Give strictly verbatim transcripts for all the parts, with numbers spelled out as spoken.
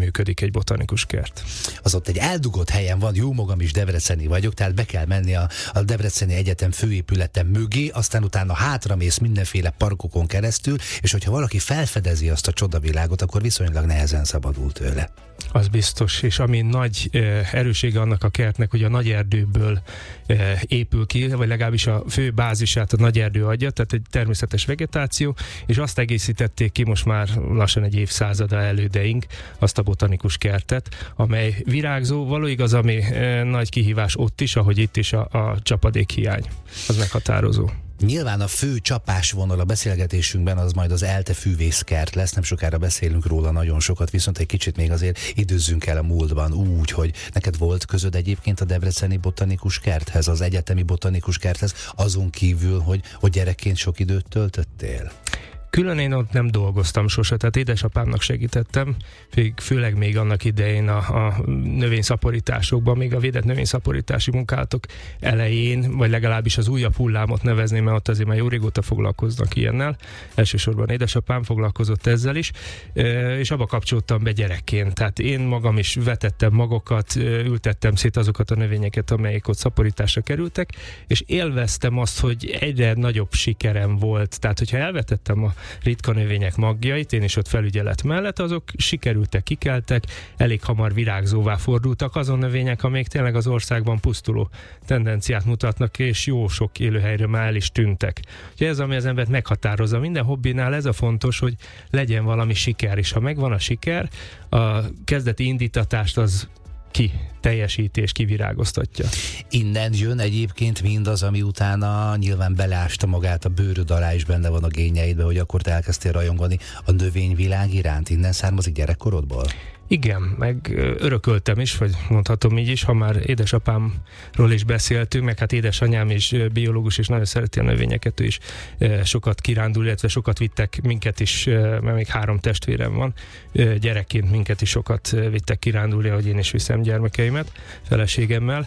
működik egy botanikus kert. Az ott egy eldugott helyen van, jó magam is debreceni vagyok, tehát be kell menni a, a Debreceni Egyetem főépülete mögé, aztán utána hátramész mindenféle parkokon keresztül, és hogyha valaki felfedezi azt a csodavilágot, akkor viszonylag nehezen szabadul tőle. Az biztos, és ami nagy eh, erősége annak a kertnek, hogy a nagy erdőből eh, épül ki, vagy legalábbis a fő bázisát a nagy erdő adja, tehát egy természetes vegetáció, és azt egészítették ki most már lassan egy évszázada elődeink, azt a botanikus kertet, amely virágzó, való igaz, ami eh, nagy kihívás ott is, ahogy itt is a, a csapadékhiány. Az meghatározó. Nyilván a fő csapásvonal a beszélgetésünkben az majd az ELTE fűvészkert lesz, nem sokára beszélünk róla nagyon sokat, viszont egy kicsit még azért időzzünk el a múltban úgy, hogy neked volt közöd egyébként a Debreceni Botanikus Kerthez, az Egyetemi Botanikus Kerthez, azon kívül, hogy, hogy gyerekként sok időt töltöttél? Külön én ott nem dolgoztam sose, tehát édesapámnak segítettem, főleg még annak idején a, a növényszaporításokban, még a védett növényszaporítási munkálatok elején, vagy legalábbis az újabb hullámot nevezném, mert ott azért már jó régóta foglalkoznak ilyennel. Elsősorban édesapám foglalkozott ezzel is, és abba kapcsoltam be gyerekként. Tehát én magam is vetettem magokat, ültettem szét azokat a növényeket, amelyek ott szaporításra kerültek, és élveztem azt, hogy egyre nagyobb sikerem volt. Tehát, hogyha elvetettem a ritka növények magjait, én is ott felügyelet mellett, azok sikerültek, kikeltek, elég hamar virágzóvá fordultak azon növények, amelyek tényleg az országban pusztuló tendenciát mutatnak, és jó sok élőhelyre már el is tűntek. Ugye ez, ami az embert meghatározza. Minden hobbinál ez a fontos, hogy legyen valami siker, és ha megvan a siker, a kezdeti indítatást az ki teljesíti és kivirágoztatja. Innen jön egyébként mindaz, ami utána nyilván beleásta magát a bőröd alá, is benne van a génjeidbe, hogy akkor te elkezdtél rajongani a növényvilág iránt. Innen származik gyerekkorodból? Igen, meg örököltem is, vagy mondhatom így is, ha már édesapámról is beszéltünk, meg hát édesanyám is biológus, és nagyon szereti a növényeket, ő is sokat kirándul, illetve sokat vittek minket is, mert még három testvérem van, gyerekként minket is sokat vittek kirándulni, ahogy én is viszem gyermekeimet, feleségemmel.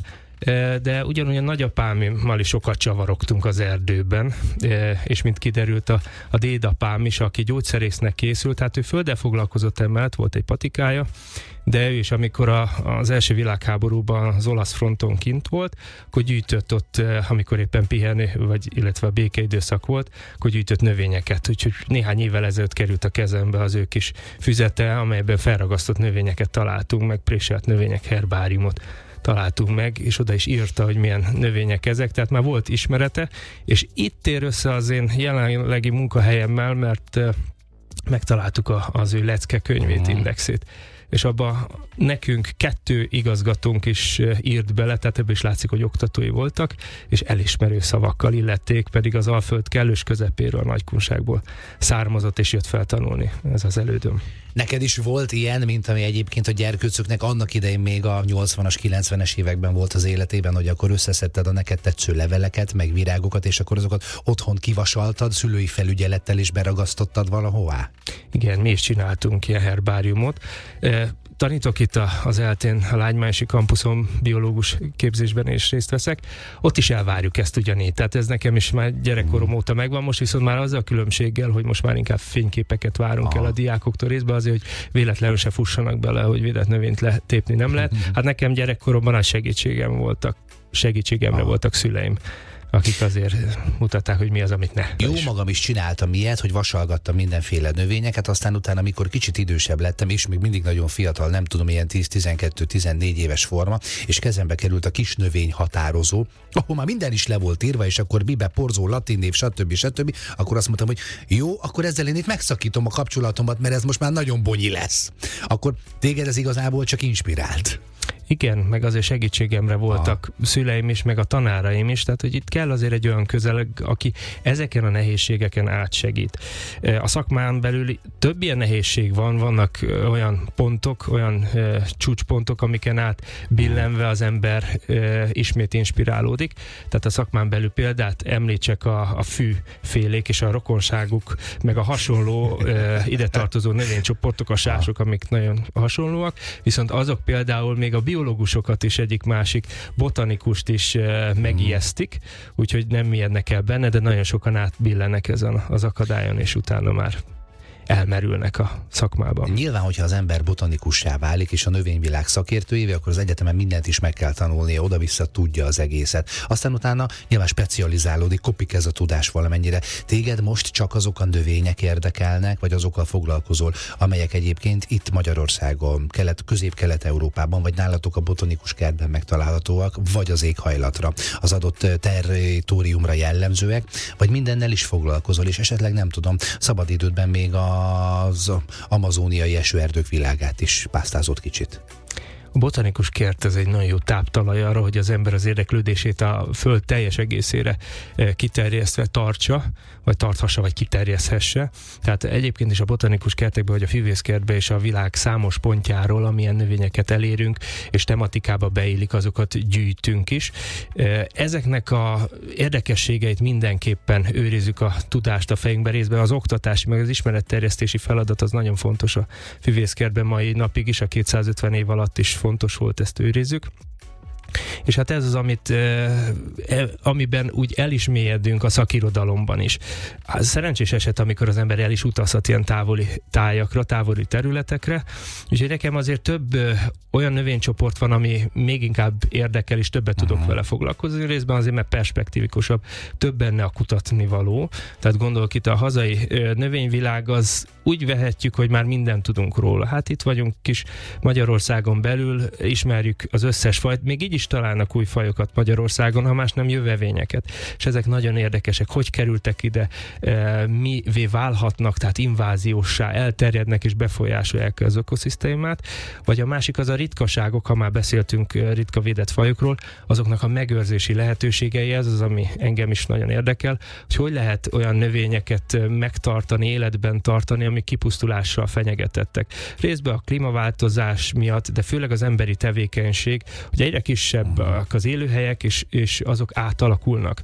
De ugyanúgy a nagyapámmal is sokat csavarogtunk az erdőben, és mint kiderült a, a dédapám is, aki gyógyszerésznek készült, hát ő földdel foglalkozott emellett, volt egy patikája, de ő is, amikor a, az első világháborúban az olasz fronton kint volt, akkor gyűjtött ott, amikor éppen pihenő, vagy illetve a békeidőszak volt, akkor gyűjtött növényeket, úgyhogy néhány évvel ezelőtt került a kezembe az ő kis füzete, amelyben felragasztott növényeket találtunk, meg préselt növények herbáriumot találtunk meg, és oda is írta, hogy milyen növények ezek, tehát már volt ismerete, és itt ér össze az én jelenlegi munkahelyemmel, mert uh, megtaláltuk a, az ő lecke könyvét, uh-huh. indexét, és abba nekünk kettő igazgatónk is írt bele, tehát ebből is látszik, hogy oktatói voltak, és elismerő szavakkal illették, pedig az Alföld kellős közepéről, a Nagykunságból származott, és jött feltanulni. Ez az elődöm. Neked is volt ilyen, mint ami egyébként a gyerkőcöknek annak idején még a nyolcvanas, kilencvenes években volt az életében, hogy akkor összeszedted a neked tetsző leveleket, meg virágokat, és akkor azokat otthon kivasaltad, szülői felügyelettel is beragasztottad valahová? Igen, mi is csináltunk ilyen herbáriumot. Tanítok itt az ELTE-n, a Lágymányosi kampuszon, biológus képzésben is részt veszek. Ott is elvárjuk ezt ugyanígy. Tehát ez nekem is már gyerekkorom óta megvan, most viszont már az a különbséggel, hogy most már inkább fényképeket várunk Aha. el a diákoktól részben, azért, hogy véletlenül se fussanak bele, hogy védett növényt letépni nem lehet. Hát nekem gyerekkoromban nagy segítségem voltak, segítségemre Aha. voltak szüleim, akik azért mutatták, hogy mi az, amit ne. Jó magam is csináltam ilyet, hogy vasalgattam mindenféle növényeket, aztán utána, amikor kicsit idősebb lettem, és még mindig nagyon fiatal, nem tudom, ilyen tíz, tizenkettő, tizennégy éves forma, és kezembe került a kis növény határozó, ahol már minden is le volt írva, és akkor bibe, porzó, latin név, stb. stb. Akkor azt mondtam, hogy jó, akkor ezzel én itt megszakítom a kapcsolatomat, mert ez most már nagyon bonyi lesz. Akkor téged ez igazából csak inspirált. Igen, meg azért segítségemre voltak Aha. szüleim is, meg a tanáraim is, tehát hogy itt kell azért egy olyan közeleg, aki ezeken a nehézségeken átsegít. A szakmán belül több ilyen nehézség van, vannak olyan pontok, olyan e, csúcspontok, amiken át billenve az ember e, ismét inspirálódik. Tehát a szakmán belül példát említsek a, a fűfélék és a rokonságuk, meg a hasonló e, ide tartozó növénycsoportok, a sások, amik nagyon hasonlóak, viszont azok például még a biológusokat is, egyik-másik botanikust is uh, megijesztik, úgyhogy nem ijednek el benne, de nagyon sokan átbillenek ezen az akadályon, és utána már elmerülnek a szakmában. Nyilván, hogyha az ember botanikussá válik, és a növényvilág szakértőjévé, akkor az egyetemen mindent is meg kell tanulnia, oda-vissza tudja az egészet. Aztán utána nyilván specializálódik, kopik ez a tudás valamennyire. Téged most csak azok a növények érdekelnek, vagy azokkal foglalkozol, amelyek egyébként itt Magyarországon, kelet, közép-kelet-európában, vagy nálatok a botanikus kertben megtalálhatóak, vagy az éghajlatra, az adott territóriumra jellemzőek, vagy mindennel is foglalkozol, és esetleg nem tudom, szabadidődben még az amazóniai esőerdők világát is pásztázott kicsit. A botanikus kert ez egy nagyon jó táptalaj arra, hogy az ember az érdeklődését a föld teljes egészére kiterjesztve tartsa, vagy tarthassa, vagy kiterjeszthesse. Tehát egyébként is a botanikus kertekben, vagy a füvészkertben és a világ számos pontjáról, amilyen növényeket elérünk, és tematikába beillik, azokat gyűjtünk is. Ezeknek a érdekességeit mindenképpen őrizzük a tudást a fejünkben, részben az oktatási, meg az ismeretterjesztési feladat az nagyon fontos a füvészkertben mai napig is, a kétszázötven év alatt is fontos volt, ezt őrizzük. És hát ez az, amit, eh, amiben úgy el is mélyedünk a szakirodalomban is. Szerencsés eset, amikor az ember el is utazhat ilyen távoli tájakra, távoli területekre, úgyhogy nekem azért több eh, olyan növénycsoport van, ami még inkább érdekel, és többet tudok uh-huh. vele foglalkozni, részben azért, mert perspektívikusabb, több benne a kutatni való. Tehát gondolok itt a hazai eh, növényvilág, az úgy vehetjük, hogy már mindent tudunk róla. Hát itt vagyunk kis Magyarországon belül, ismerjük az összes fajt, még így is találnak új fajokat Magyarországon, ha más nem jövevényeket. És ezek nagyon érdekesek. Hogy kerültek ide, e, mivé válhatnak, tehát invázióssá elterjednek és befolyásolják az ökoszisztémát. Vagy a másik az a ritkaságok, ha már beszéltünk ritka védett fajokról, azoknak a megőrzési lehetőségei, ez az, ami engem is nagyon érdekel, hogy hogy lehet olyan növényeket megtartani, életben tartani, amik kipusztulással fenyegetettek. Részben a klímaváltozás miatt, de főleg az emberi tevékenység, hogy egyre kisebbek az élőhelyek, és, és azok átalakulnak.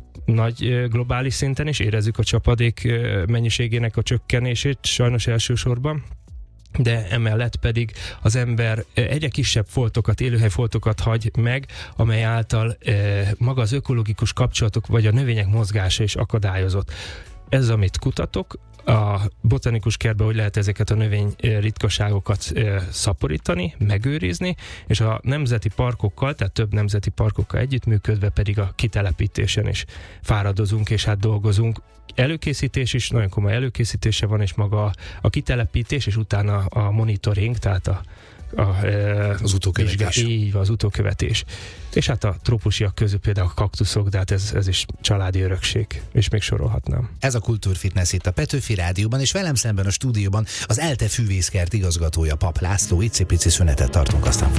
Nagy globális szinten is érezzük a csapadék mennyiségének a csökkenését, sajnos elsősorban, de emellett pedig az ember egyre kisebb foltokat, élőhelyfoltokat hagy meg, amely által maga az ökológikus kapcsolatok vagy a növények mozgása is akadályozott. Ez, amit kutatok, a botanikus kertben, hogy lehet ezeket a növény ritkaságokat szaporítani, megőrizni, és a nemzeti parkokkal, tehát több nemzeti parkokkal együttműködve pedig a kitelepítésen is fáradozunk, és hát dolgozunk. Előkészítés is, nagyon komoly előkészítése van, és maga a kitelepítés, és utána a monitoring, tehát a A, az utókövetés. Vizsgál, így van, az utókövetés. És hát a trópusiak közül például a kaktuszok, de hát ez, ez is családi örökség, és még sorolhatnám. Ez a Kultúrfitness itt a Petőfi Rádióban, és velem szemben a stúdióban az ELTE Füvészkert igazgatója, Papp László. Icipici szünetet tartunk, aztán